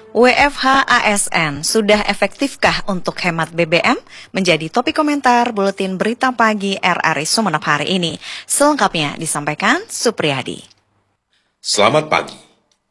WFH ASN, sudah efektifkah untuk hemat BBM? Menjadi topik komentar Buletin Berita Pagi RRI Sumeneb hari ini. Selengkapnya disampaikan Supriyadi. Selamat pagi.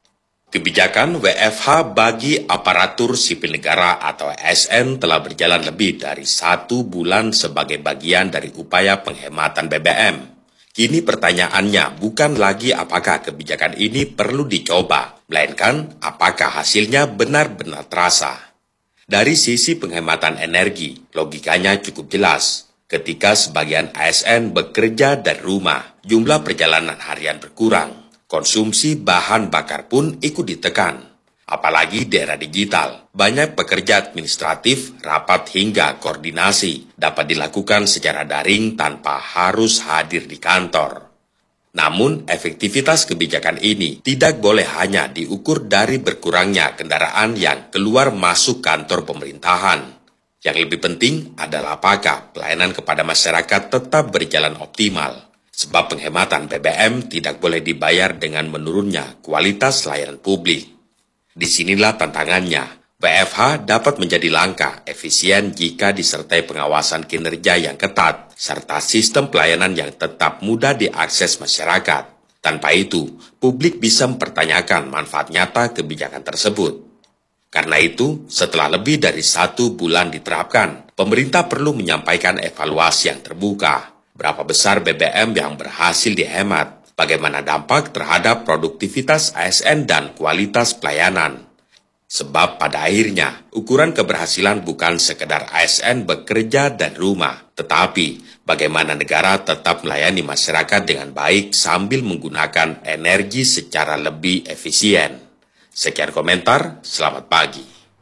Kebijakan WFH bagi aparatur sipil negara atau ASN telah berjalan lebih dari 1 bulan sebagai bagian dari upaya penghematan BBM. Kini pertanyaannya bukan lagi apakah kebijakan ini perlu dicoba, melainkan apakah hasilnya benar-benar terasa. Dari sisi penghematan energi, logikanya cukup jelas. Ketika sebagian ASN bekerja dari rumah, jumlah perjalanan harian berkurang. Konsumsi bahan bakar pun ikut ditekan. Apalagi di era digital, banyak pekerja administratif, rapat hingga koordinasi dapat dilakukan secara daring tanpa harus hadir di kantor. Namun, efektivitas kebijakan ini tidak boleh hanya diukur dari berkurangnya kendaraan yang keluar masuk kantor pemerintahan. Yang lebih penting adalah apakah pelayanan kepada masyarakat tetap berjalan optimal. Sebab penghematan BBM tidak boleh dibayar dengan menurunnya kualitas layanan publik. Disinilah tantangannya. WFH dapat menjadi langkah efisien jika disertai pengawasan kinerja yang ketat, serta sistem pelayanan yang tetap mudah diakses masyarakat. Tanpa itu, publik bisa mempertanyakan manfaat nyata kebijakan tersebut. Karena itu, setelah lebih dari 1 bulan diterapkan, pemerintah perlu menyampaikan evaluasi yang terbuka. Berapa besar BBM yang berhasil dihemat, bagaimana dampak terhadap produktivitas ASN dan kualitas pelayanan. Sebab pada akhirnya, ukuran keberhasilan bukan sekedar ASN bekerja dari rumah, tetapi bagaimana negara tetap melayani masyarakat dengan baik sambil menggunakan energi secara lebih efisien. Sekian komentar, selamat pagi.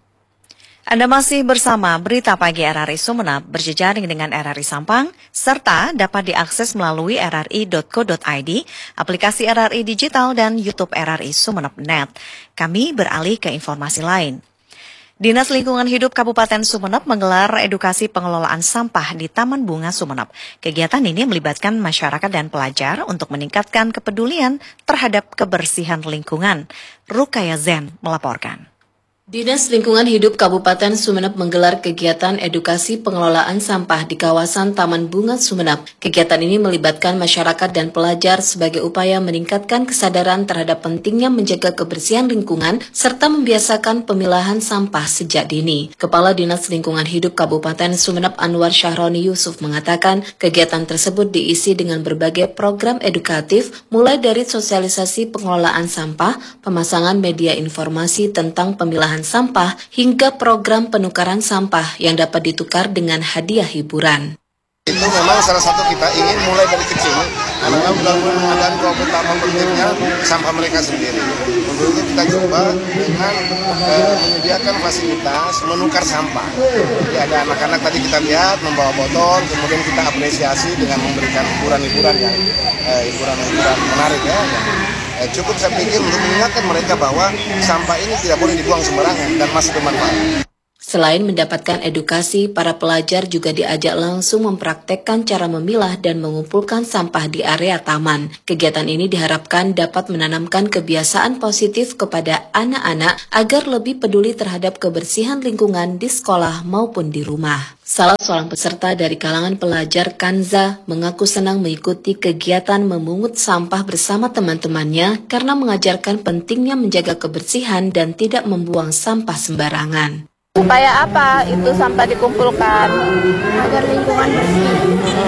Anda masih bersama Berita Pagi RRI Sumeneb berjejaring dengan RRI Sampang, serta dapat diakses melalui rri.co.id, aplikasi RRI Digital, dan YouTube RRI Sumeneb.net. Kami beralih ke informasi lain. Dinas Lingkungan Hidup Kabupaten Sumeneb menggelar edukasi pengelolaan sampah di Taman Bunga Sumeneb. Kegiatan ini melibatkan masyarakat dan pelajar untuk meningkatkan kepedulian terhadap kebersihan lingkungan. Rukaya Zen melaporkan. Dinas Lingkungan Hidup Kabupaten Sumeneb menggelar kegiatan edukasi pengelolaan sampah di kawasan Taman Bunga Sumeneb. Kegiatan ini melibatkan masyarakat dan pelajar sebagai upaya meningkatkan kesadaran terhadap pentingnya menjaga kebersihan lingkungan serta membiasakan pemilahan sampah sejak dini. Kepala Dinas Lingkungan Hidup Kabupaten Sumeneb Anwar Syahroni Yusuf mengatakan kegiatan tersebut diisi dengan berbagai program edukatif mulai dari sosialisasi pengelolaan sampah, pemasangan media informasi tentang pemilahan sampah, hingga program penukaran sampah yang dapat ditukar dengan hadiah hiburan. Itu memang salah satu kita ingin mulai dari kecil, karena mudah-mudahan ada kelompok utama pentingnya sampah mereka sendiri. Untuk itu kita coba dengan menyediakan fasilitas menukar sampah. Jadi ada anak-anak tadi kita lihat membawa botol, kemudian kita apresiasi dengan memberikan hiburan-hiburan yang hiburan-hiburan menarik ya. Cukup saya pikir untuk mengingatkan mereka bahwa sampah ini tidak boleh dibuang sembarangan dan masih bermanfaat. Selain mendapatkan edukasi, para pelajar juga diajak langsung mempraktekkan cara memilah dan mengumpulkan sampah di area taman. Kegiatan ini diharapkan dapat menanamkan kebiasaan positif kepada anak-anak agar lebih peduli terhadap kebersihan lingkungan di sekolah maupun di rumah. Salah seorang peserta dari kalangan pelajar, Kanza, mengaku senang mengikuti kegiatan memungut sampah bersama teman-temannya karena mengajarkan pentingnya menjaga kebersihan dan tidak membuang sampah sembarangan. Supaya apa itu sampah dikumpulkan? Agar lingkungan bersih.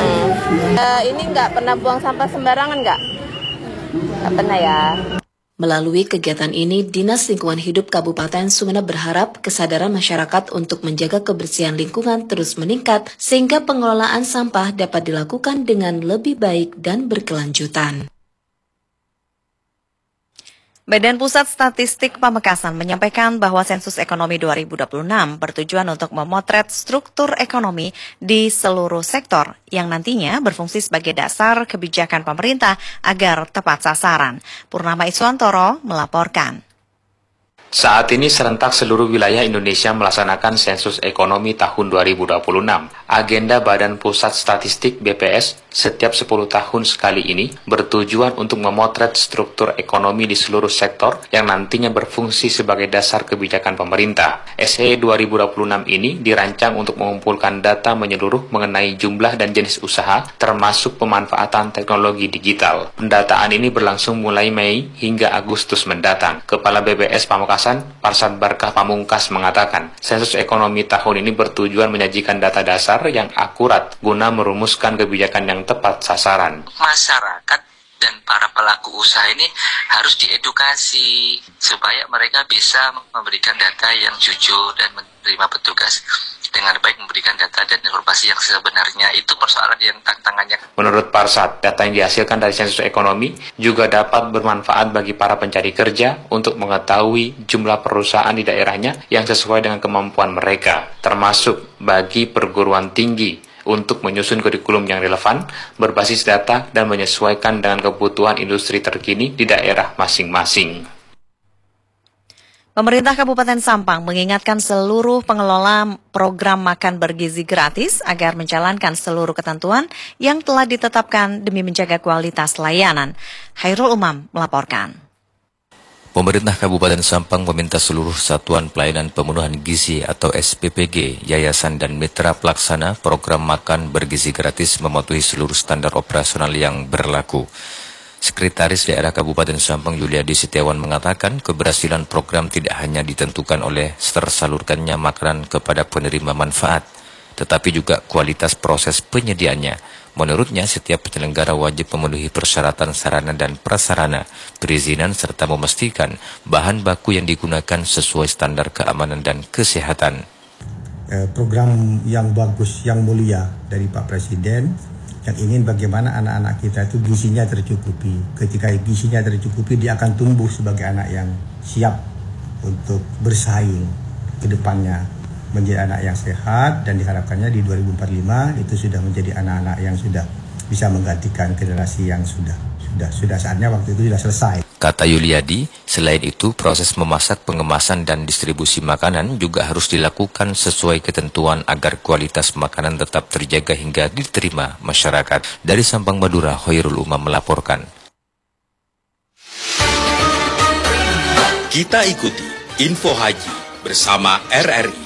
Ini nggak pernah buang sampah sembarangan nggak? Nggak pernah ya. Melalui kegiatan ini, Dinas Lingkungan Hidup Kabupaten Sumeneb berharap kesadaran masyarakat untuk menjaga kebersihan lingkungan terus meningkat sehingga pengelolaan sampah dapat dilakukan dengan lebih baik dan berkelanjutan. Badan Pusat Statistik Pamekasan menyampaikan bahwa sensus ekonomi 2026 bertujuan untuk memotret struktur ekonomi di seluruh sektor yang nantinya berfungsi sebagai dasar kebijakan pemerintah agar tepat sasaran. Purnama Iswantoro melaporkan. Saat ini serentak seluruh wilayah Indonesia melaksanakan sensus ekonomi tahun 2026. Agenda Badan Pusat Statistik BPS setiap 10 tahun sekali ini bertujuan untuk memotret struktur ekonomi di seluruh sektor yang nantinya berfungsi sebagai dasar kebijakan pemerintah. SE 2026 ini dirancang untuk mengumpulkan data menyeluruh mengenai jumlah dan jenis usaha, termasuk pemanfaatan teknologi digital. Pendataan ini berlangsung mulai Mei hingga Agustus mendatang. Kepala BPS Pamekasan, Parsad Barkah Pamungkas mengatakan, sensus ekonomi tahun ini bertujuan menyajikan data dasar yang akurat guna merumuskan kebijakan yang tepat sasaran. Masyarakat dan para pelaku usaha ini harus diedukasi supaya mereka bisa memberikan data yang jujur dan menerima petugas dengan baik, memberikan data dan informasi yang sebenarnya. Itu persoalan yang tantangannya. Menurut Parsad, data yang dihasilkan dari sensus ekonomi juga dapat bermanfaat bagi para pencari kerja untuk mengetahui jumlah perusahaan di daerahnya yang sesuai dengan kemampuan mereka, termasuk bagi perguruan tinggi untuk menyusun kurikulum yang relevan, berbasis data, dan menyesuaikan dengan kebutuhan industri terkini di daerah masing-masing. Pemerintah Kabupaten Sampang mengingatkan seluruh pengelola program makan bergizi gratis agar menjalankan seluruh ketentuan yang telah ditetapkan demi menjaga kualitas layanan. Hairul Umam melaporkan. Pemerintah Kabupaten Sampang meminta seluruh satuan pelayanan pemenuhan gizi atau SPPG, yayasan dan mitra pelaksana program makan bergizi gratis mematuhi seluruh standar operasional yang berlaku. Sekretaris Daerah Kabupaten Sampang Yuliadi Setiawan mengatakan keberhasilan program tidak hanya ditentukan oleh tersalurkannya makanan kepada penerima manfaat, tetapi juga kualitas proses penyediaannya. Menurutnya, setiap penyelenggara wajib memenuhi persyaratan sarana dan prasarana, perizinan serta memastikan bahan baku yang digunakan sesuai standar keamanan dan kesehatan. Program yang bagus, yang mulia dari Pak Presiden, yang ingin bagaimana anak-anak kita itu gizinya tercukupi. Ketika gizinya tercukupi, dia akan tumbuh sebagai anak yang siap untuk bersaing ke depannya, menjadi anak yang sehat, dan diharapkannya di 2045 itu sudah menjadi anak-anak yang sudah bisa menggantikan generasi yang sudah saatnya waktu itu sudah selesai. Kata Yuliadi, selain itu proses memasak, pengemasan dan distribusi makanan juga harus dilakukan sesuai ketentuan agar kualitas makanan tetap terjaga hingga diterima masyarakat. Dari Sampang, Madura, Hoirul Umam melaporkan. Kita ikuti Info Haji bersama RRI.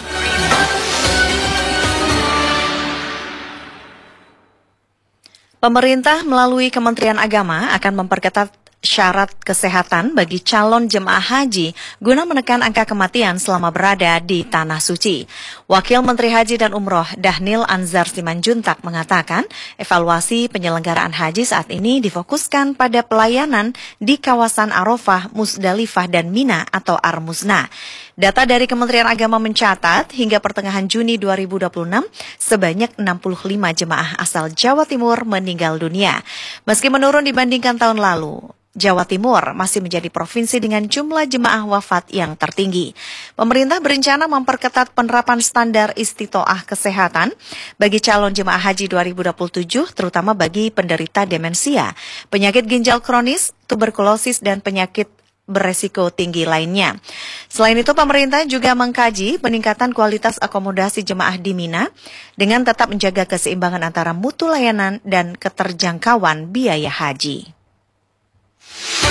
Pemerintah melalui Kementerian Agama akan memperketat syarat kesehatan bagi calon jemaah haji guna menekan angka kematian selama berada di Tanah Suci. Wakil Menteri Haji dan Umroh Dhanil Anzar Simanjuntak mengatakan evaluasi penyelenggaraan haji saat ini difokuskan pada pelayanan di kawasan Arafah, Musdalifah, dan Mina atau Armusna. Data dari Kementerian Agama mencatat hingga pertengahan Juni 2026 sebanyak 65 jemaah asal Jawa Timur meninggal dunia. Meski menurun dibandingkan tahun lalu, Jawa Timur masih menjadi provinsi dengan jumlah jemaah wafat yang tertinggi. Pemerintah berencana memperketat penerapan standar istitoah kesehatan bagi calon jemaah haji 2027, terutama bagi penderita demensia, penyakit ginjal kronis, tuberkulosis, dan penyakit beresiko tinggi lainnya. Selain itu, pemerintah juga mengkaji peningkatan kualitas akomodasi jemaah di Mina dengan tetap menjaga keseimbangan antara mutu layanan dan keterjangkauan biaya haji.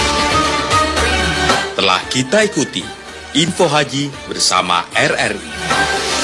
Telah kita ikuti Info Haji bersama RRI.